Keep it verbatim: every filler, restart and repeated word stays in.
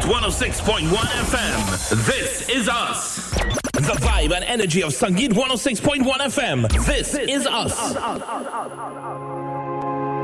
one oh six point one F M. This is us. The vibe and energy of Sangeet one oh six point one F M. This is us.